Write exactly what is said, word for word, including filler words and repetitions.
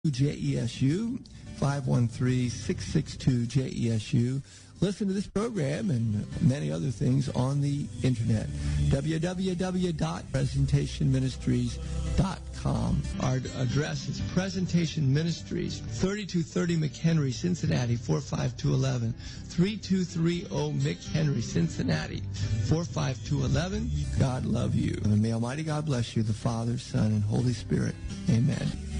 J E S U, five one three, six six two, J E S U. Listen to this program and many other things on the internet. w w w dot presentation ministries dot com. Our address is Presentation Ministries, thirty-two thirty McHenry, Cincinnati, four five two one one. thirty-two thirty McHenry, Cincinnati, four five two one one. God love you. And may Almighty God bless you, the Father, Son, and Holy Spirit. Amen.